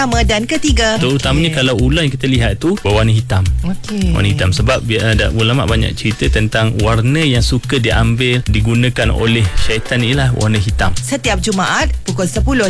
pertama dan ketiga. Terutamanya kalau ular yang kita lihat tu berwarna hitam. Warna hitam sebab ada ulama banyak cerita tentang warna yang suka digunakan oleh syaitan ialah warna hitam. Setiap Jumaat pukul 10